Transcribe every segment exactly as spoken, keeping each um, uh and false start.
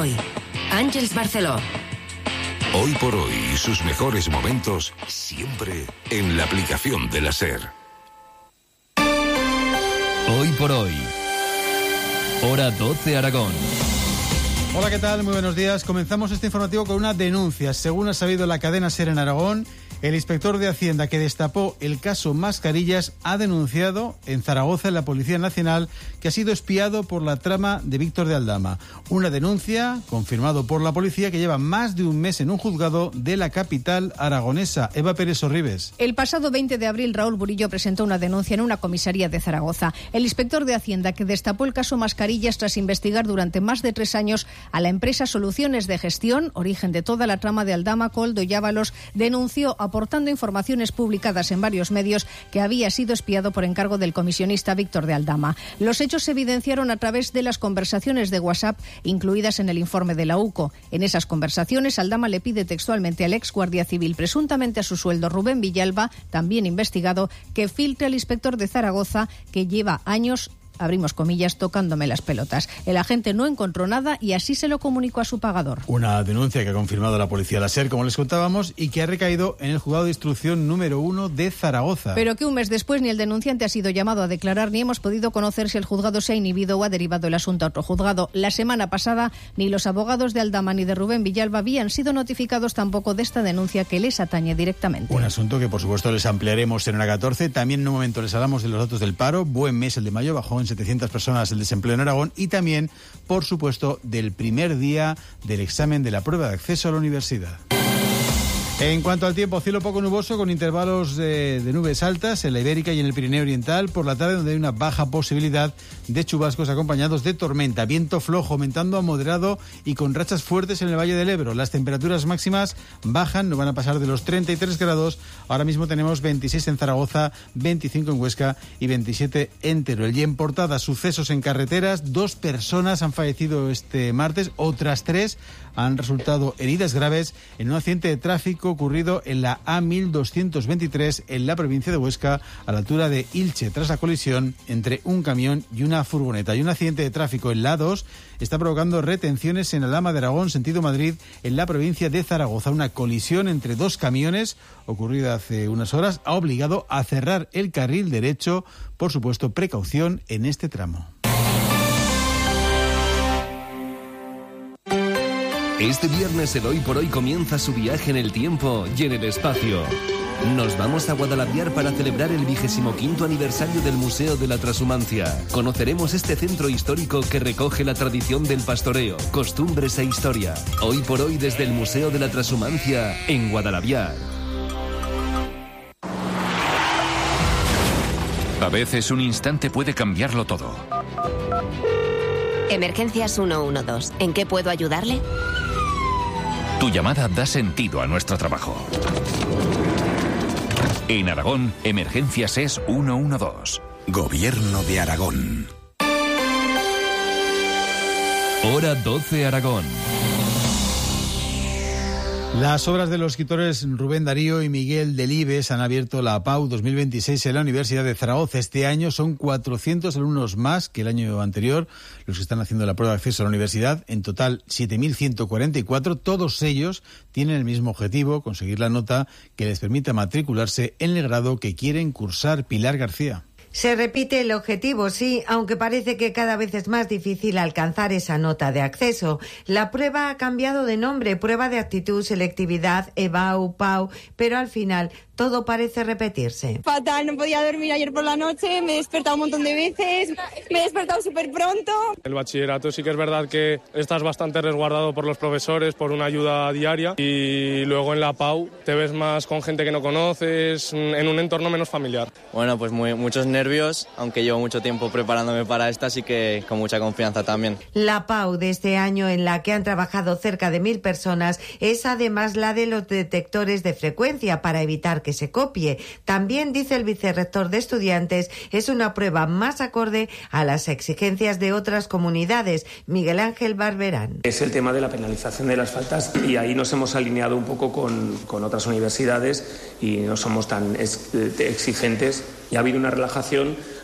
hoy. Àngels Barceló. Hoy por hoy, sus mejores momentos siempre en la aplicación de la SER. Hoy por hoy. Hora doce Aragón. Hola, ¿qué tal? Muy buenos días. Comenzamos este informativo con una denuncia. Según ha sabido la cadena SER en Aragón, el inspector de Hacienda que destapó el caso Mascarillas ha denunciado en Zaragoza en la Policía Nacional que ha sido espiado por la trama de Víctor de Aldama. Una denuncia confirmado por la policía que lleva más de un mes en un juzgado de la capital aragonesa. Eva Pérez Sorribes. El pasado veinte de abril, Raúl Burillo presentó una denuncia en una comisaría de Zaragoza. El inspector de Hacienda que destapó el caso Mascarillas tras investigar durante más de tres años a la empresa Soluciones de Gestión, origen de toda la trama de Aldama, Koldo y Ábalos, denunció aportando informaciones publicadas en varios medios que había sido espiado por encargo del comisionista Víctor de Aldama. Los hechos se evidenciaron a través de las conversaciones de WhatsApp incluidas en el informe de la U C O. En esas conversaciones, Aldama le pide textualmente al ex guardia civil, presuntamente a su sueldo, Rubén Villalba, también investigado, que filtre al inspector de Zaragoza que lleva años, abrimos comillas, tocándome las pelotas. El agente no encontró nada y así se lo comunicó a su pagador. Una denuncia que ha confirmado la policía de la SER, como les contábamos, y que ha recaído en el juzgado de instrucción número uno de Zaragoza. Pero que un mes después ni el denunciante ha sido llamado a declarar ni hemos podido conocer si el juzgado se ha inhibido o ha derivado el asunto a otro juzgado. La semana pasada ni los abogados de Aldama ni de Rubén Villalba habían sido notificados tampoco de esta denuncia que les atañe directamente. Un asunto que por supuesto les ampliaremos en hora catorce. También en un momento les hablamos de los datos del paro. Buen mes el de mayo, bajó en setecientas personas el desempleo en Aragón, y también, por supuesto, del primer día del examen de la prueba de acceso a la universidad. En cuanto al tiempo, cielo poco nuboso con intervalos de, de nubes altas en la Ibérica y en el Pirineo Oriental. Por la tarde, donde hay una baja posibilidad de chubascos acompañados de tormenta. Viento flojo aumentando a moderado y con rachas fuertes en el Valle del Ebro. Las temperaturas máximas bajan, no van a pasar de los treinta y tres grados. Ahora mismo tenemos veintiséis en Zaragoza, veinticinco en Huesca y veintisiete en Teruel. Y en Portada, sucesos en carreteras. Dos personas han fallecido este martes, otras tres han resultado heridas graves en un accidente de tráfico ocurrido en la A mil doscientos veintitrés en la provincia de Huesca, a la altura de Ilche, tras la colisión entre un camión y una furgoneta. Y un accidente de tráfico en la A dos está provocando retenciones en Alhama de Aragón, sentido Madrid, en la provincia de Zaragoza. Una colisión entre dos camiones ocurrida hace unas horas ha obligado a cerrar el carril derecho. Por supuesto, precaución en este tramo. Este viernes el Hoy por Hoy comienza su viaje en el tiempo y en el espacio. Nos vamos a Guadalaviar para celebrar el vigésimo quinto aniversario del Museo de la Transhumancia. Conoceremos este centro histórico que recoge la tradición del pastoreo, costumbres e historia. Hoy por Hoy desde el Museo de la Transhumancia en Guadalaviar. A veces un instante puede cambiarlo todo. Emergencias ciento doce. ¿En qué puedo ayudarle? Tu llamada da sentido a nuestro trabajo. En Aragón, Emergencias es ciento doce. Gobierno de Aragón. Hora doce Aragón. Las obras de los escritores Rubén Darío y Miguel Delibes han abierto la A P A U dos mil veintiséis en la Universidad de Zaragoza. Este año son cuatrocientos alumnos más que el año anterior los que están haciendo la prueba de acceso a la universidad. En total, siete mil ciento cuarenta y cuatro. Todos ellos tienen el mismo objetivo, conseguir la nota que les permita matricularse en el grado que quieren cursar. Pilar García. Se repite el objetivo, sí, aunque parece que cada vez es más difícil alcanzar esa nota de acceso. La prueba ha cambiado de nombre, prueba de actitud, selectividad, E B A U, P A U, pero al final todo parece repetirse. Fatal, no podía dormir ayer por la noche, me he despertado un montón de veces, me he despertado súper pronto. El bachillerato sí que es verdad que estás bastante resguardado por los profesores, por una ayuda diaria, y luego en la P A U te ves más con gente que no conoces, en un entorno menos familiar. Bueno, pues muy, muchos nervios, aunque llevo mucho tiempo preparándome para esta, así que con mucha confianza también. La P A U de este año, en la que han trabajado cerca de mil personas, es además la de los detectores de frecuencia para evitar que se copie. También, dice el vicerrector de estudiantes, es una prueba más acorde a las exigencias de otras comunidades. Miguel Ángel Barberán. Es el tema de la penalización de las faltas, y ahí nos hemos alineado un poco con, con otras universidades y no somos tan ex, exigentes. Y ha habido una relajación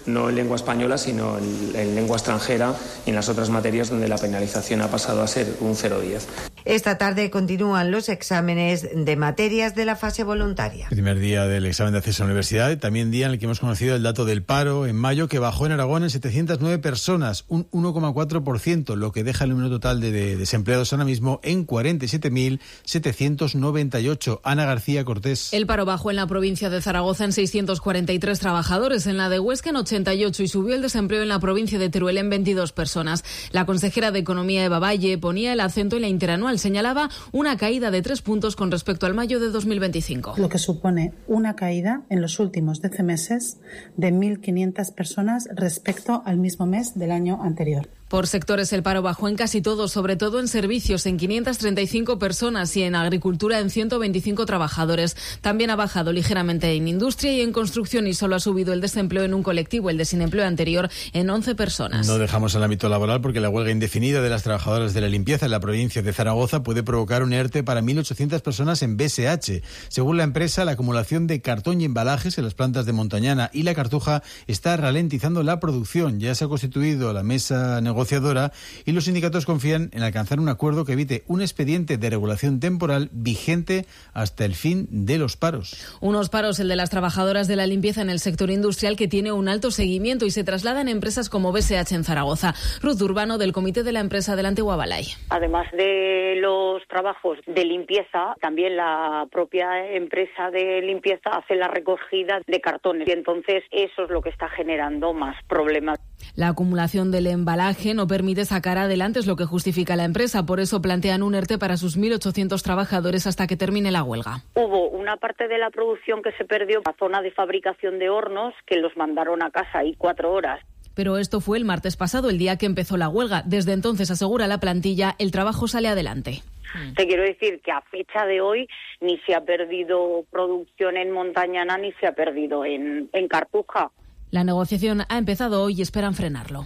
no en lengua española, sino en, en lengua extranjera y en las otras materias donde la penalización ha pasado a ser un cero coma diez. Esta tarde continúan los exámenes de materias de la fase voluntaria. Primer día del examen de acceso a la universidad, también día en el que hemos conocido el dato del paro en mayo, que bajó en Aragón en setecientas nueve personas, un uno coma cuatro por ciento, lo que deja el número total de, de desempleados ahora mismo en cuarenta y siete mil setecientos noventa y ocho. Ana García Cortés. El paro bajó en la provincia de Zaragoza en seiscientos cuarenta y tres trabajadores, en la de Huesca en ochenta y ocho y subió el desempleo en la provincia de Teruel en veintidós personas. La consejera de Economía, Eva Valle, ponía el acento en la interanual. Señalaba una caída de tres puntos con respecto al mayo de dos mil veinticinco. Lo que supone una caída en los últimos doce meses de mil quinientas personas respecto al mismo mes del año anterior. Por sectores, el paro bajó en casi todos, sobre todo en servicios, en quinientas treinta y cinco personas y en agricultura en ciento veinticinco trabajadores. También ha bajado ligeramente en industria y en construcción y solo ha subido el desempleo en un colectivo, el desempleo anterior, en once personas. No dejamos el ámbito laboral porque la huelga indefinida de las trabajadoras de la limpieza en la provincia de Zaragoza puede provocar un ERTE para mil ochocientas personas en B S H. Según la empresa, la acumulación de cartón y embalajes en las plantas de Montañana y La Cartuja está ralentizando la producción. Ya se ha constituido la mesa negociadora negociadora y los sindicatos confían en alcanzar un acuerdo que evite un expediente de regulación temporal vigente hasta el fin de los paros. Unos paros, el de las trabajadoras de la limpieza en el sector industrial, que tiene un alto seguimiento y se traslada en empresas como B S H en Zaragoza. Ruth Urbano, del comité de la empresa del Antigua Balay. Además de los trabajos de limpieza, también la propia empresa de limpieza hace la recogida de cartones y entonces eso es lo que está generando más problemas. La acumulación del embalaje no permite sacar adelante, es lo que justifica la empresa. Por eso plantean un ERTE para sus mil ochocientos trabajadores hasta que termine la huelga. Hubo una parte de la producción que se perdió, la zona de fabricación de hornos, que los mandaron a casa ahí cuatro horas. Pero esto fue el martes pasado, el día que empezó la huelga. Desde entonces, asegura la plantilla, el trabajo sale adelante. Te quiero decir que a fecha de hoy ni se ha perdido producción en Montañana ni se ha perdido en, en Cartuja. La negociación ha empezado hoy y esperan frenarlo.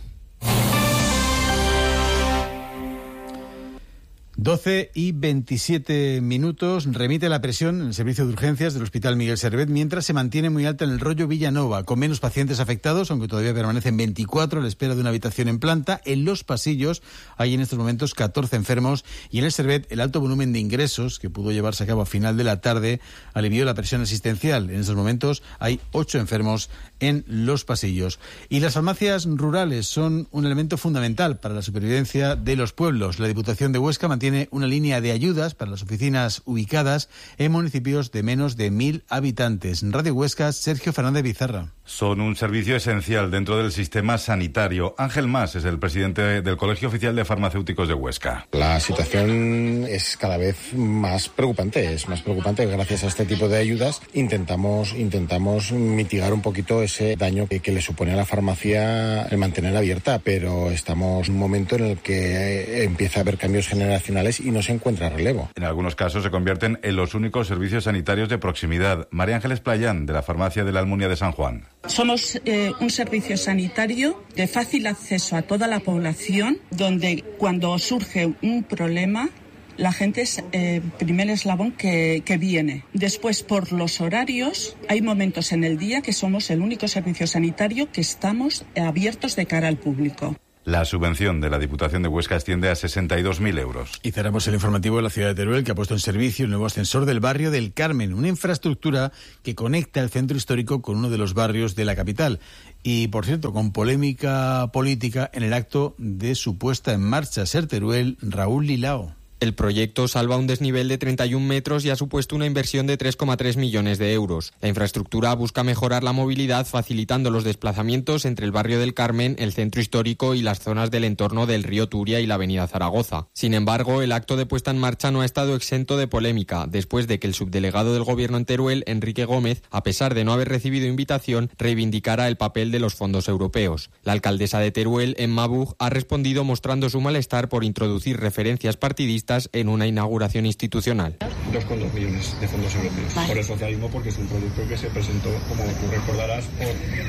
doce y veintisiete minutos. Remite la presión en el servicio de urgencias del Hospital Miguel Servet, mientras se mantiene muy alta en el rollo Villanova, con menos pacientes afectados, aunque todavía permanecen veinticuatro a la espera de una habitación en planta. En los pasillos hay en estos momentos catorce enfermos y en el Servet el alto volumen de ingresos que pudo llevarse a cabo a final de la tarde alivió la presión asistencial. En estos momentos hay ocho enfermos en los pasillos. Y las farmacias rurales son un elemento fundamental para la supervivencia de los pueblos. La Diputación de Huesca mantiene una línea de ayudas para las oficinas ubicadas en municipios de menos de mil habitantes. En Radio Huesca, Sergio Fernández Bizarra. Son un servicio esencial dentro del sistema sanitario. Ángel Mas es el presidente del Colegio Oficial de Farmacéuticos de Huesca. La situación es cada vez más preocupante, es más preocupante. Gracias a este tipo de ayudas intentamos, intentamos mitigar un poquito ese daño que, que le supone a la farmacia el mantener abierta, pero estamos en un momento en el que empieza a haber cambios generacionales y no se encuentra relevo. En algunos casos se convierten en los únicos servicios sanitarios de proximidad. María Ángeles Playán, de la farmacia de la Almunia de San Juan. Somos eh, un servicio sanitario de fácil acceso a toda la población, donde cuando surge un problema, la gente es el eh, primer eslabón que, que viene. Después, por los horarios, hay momentos en el día que somos el único servicio sanitario que estamos abiertos de cara al público. La subvención de la Diputación de Huesca asciende a sesenta y dos mil euros. Y cerramos el informativo de la ciudad de Teruel, que ha puesto en servicio el nuevo ascensor del barrio del Carmen, una infraestructura que conecta el centro histórico con uno de los barrios de la capital. Y, por cierto, con polémica política en el acto de su puesta en marcha. Ser Teruel, Raúl Lilao. El proyecto salva un desnivel de treinta y un metros y ha supuesto una inversión de tres coma tres millones de euros. La infraestructura busca mejorar la movilidad facilitando los desplazamientos entre el barrio del Carmen, el centro histórico y las zonas del entorno del río Turia y la avenida Zaragoza. Sin embargo, el acto de puesta en marcha no ha estado exento de polémica, después de que el subdelegado del gobierno en Teruel, Enrique Gómez, a pesar de no haber recibido invitación, reivindicara el papel de los fondos europeos. La alcaldesa de Teruel, Emma Bug, ha respondido mostrando su malestar por introducir referencias partidistas en una inauguración institucional. dos coma dos millones de fondos europeos. Vale. Por el socialismo, porque es un proyecto que se presentó, como tú recordarás, por...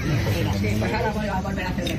Pues ahora voy a volver a hacer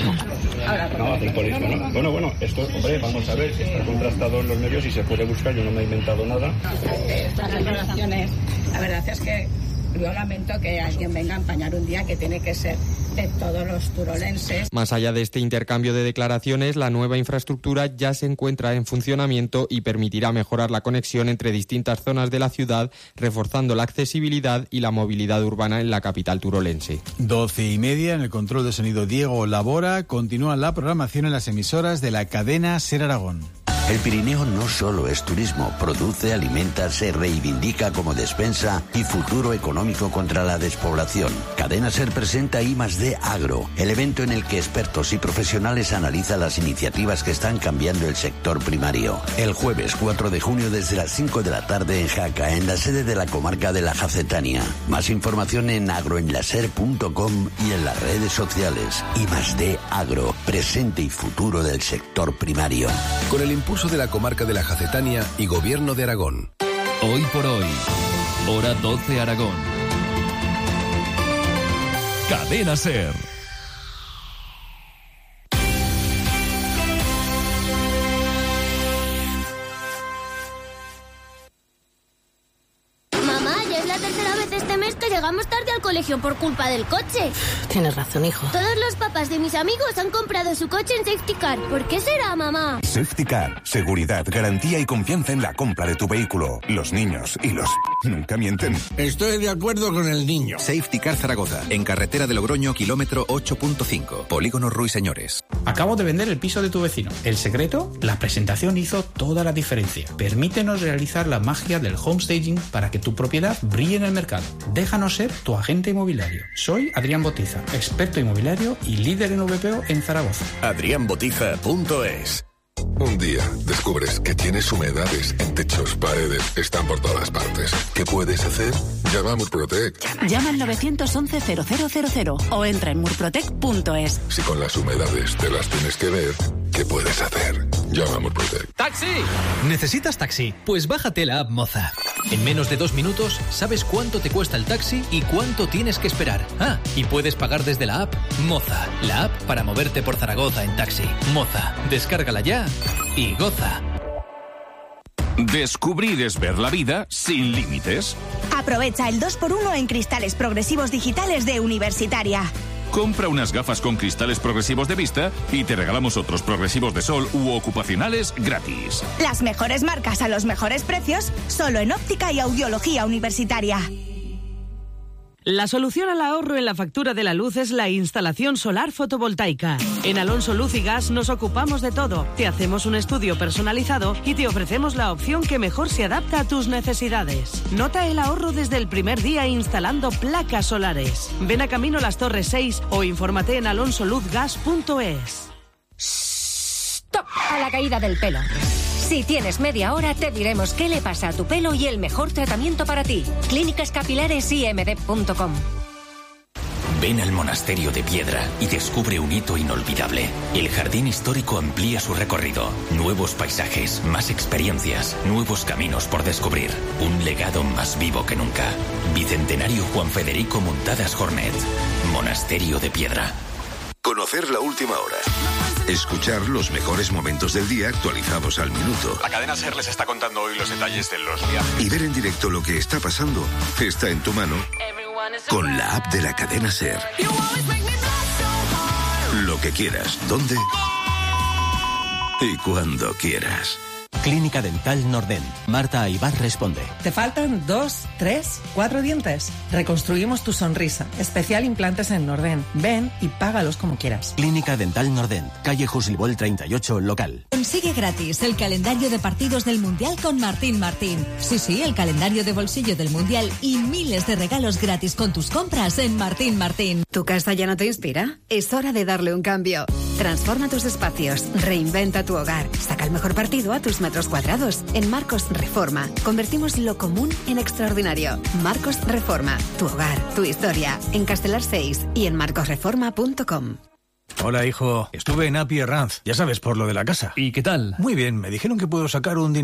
No, hacer por eso, ¿no? Bueno, bueno, esto, hombre, vamos a ver, está contrastado en los medios y se puede buscar, yo no me he inventado nada. Estas declaraciones, la verdad es que yo lamento que alguien venga a empañar un día que tiene que ser de todos los turolenses. Más allá de este intercambio de declaraciones, la nueva infraestructura ya se encuentra en funcionamiento y permitirá mejorar la conexión entre distintas zonas de la ciudad, reforzando la accesibilidad y la movilidad urbana en la capital turolense. Doce y media, en el control de sonido Diego Labora. Continúa la programación en las emisoras de la cadena SER Aragón. El Pirineo no solo es turismo, produce, alimenta, se reivindica como despensa y futuro económico contra la despoblación. Cadena SER presenta I más D Agro, el evento en el que expertos y profesionales analizan las iniciativas que están cambiando el sector primario. El jueves cuatro de junio desde las cinco de la tarde en Jaca, en la sede de la comarca de la Jacetania. Más información en agroenlaser punto com y en las redes sociales. I más D Agro, presente y futuro del sector primario. Con el impulso de la comarca de la Jacetania y Gobierno de Aragón. Hoy por hoy, hora doce Aragón. Cadena SER. Llegamos tarde al colegio por culpa del coche. Tienes razón, hijo. Todos los papás de mis amigos han comprado su coche en Safety Car. ¿Por qué será, mamá? Safety Car. Seguridad, garantía y confianza en la compra de tu vehículo. Los niños y los... nunca mienten. Estoy de acuerdo con el niño. Safety Car Zaragoza. En carretera de Logroño, kilómetro ocho punto cinco. Polígono Ruiseñores. Acabo de vender el piso de tu vecino. El secreto, la presentación hizo toda la diferencia. Permítenos realizar la magia del homestaging para que tu propiedad brille en el mercado. Déjanos ser tu agente inmobiliario. Soy Adrián Botiza, experto inmobiliario y líder en V P O en Zaragoza. adrián botiza punto es. Un día descubres que tienes humedades en techos, paredes, están por todas partes. ¿Qué puedes hacer? Llama a Murprotec. Llama al nueve once cero cero cero cero o entra en murprotec punto es. Si con las humedades te las tienes que ver, ¿qué puedes hacer? Llama a Murprotec. ¡Taxi! ¿Necesitas taxi? Pues bájate la app Moza. En menos de dos minutos sabes cuánto te cuesta el taxi y cuánto tienes que esperar. Ah, y puedes pagar desde la app Moza, la app para moverte por Zaragoza en taxi. Moza, descárgala ya y goza. Descubrir es ver la vida sin límites. Aprovecha el dos por uno en cristales progresivos digitales de Universitaria. Compra unas gafas con cristales progresivos de vista y te regalamos otros progresivos de sol u ocupacionales gratis. Las mejores marcas a los mejores precios, solo en óptica y audiología Universitaria. La solución al ahorro en la factura de la luz es la instalación solar fotovoltaica. En Alonso Luz y Gas nos ocupamos de todo. Te hacemos un estudio personalizado y te ofrecemos la opción que mejor se adapta a tus necesidades. Nota el ahorro desde el primer día instalando placas solares. Ven a Camino Las Torres seis o infórmate en alonso luz gas punto es. ¡Stop! A la caída del pelo. Si tienes media hora, te diremos qué le pasa a tu pelo y el mejor tratamiento para ti. Clínicas Capilares I M D punto com. Ven al Monasterio de Piedra y descubre un hito inolvidable. El jardín histórico amplía su recorrido. Nuevos paisajes, más experiencias, nuevos caminos por descubrir. Un legado más vivo que nunca. Bicentenario Juan Federico Muntadas Jornet. Monasterio de Piedra. Conocer la última hora. Escuchar los mejores momentos del día actualizados al minuto. La cadena SER les está contando hoy los detalles de los viajes. Y ver en directo lo que está pasando está en tu mano con la app de la cadena SER. Lo que quieras, dónde y cuando quieras. Clínica Dental Nordent. Marta Aybar responde. ¿Te faltan dos, tres, cuatro dientes? Reconstruimos tu sonrisa. Especial implantes en Nordent. Ven y págalos como quieras. Clínica Dental Nordent. Calle Juslibol treinta y ocho, local. Consigue gratis el calendario de partidos del Mundial con Martín Martín. Sí, sí, el calendario de bolsillo del Mundial y miles de regalos gratis con tus compras en Martín Martín. ¿Tu casa ya no te inspira? Es hora de darle un cambio. Transforma tus espacios. Reinventa tu hogar. Saca el mejor partido a tus metros cuadrados. En Marcos Reforma convertimos lo común en extraordinario. Marcos Reforma, tu hogar, tu historia. En Castelar seis y en marcos reforma punto com. Hola, hijo. Estuve en Api Herranz, ya sabes, por lo de la casa. ¿Y qué tal? Muy bien, me dijeron que puedo sacar un dinero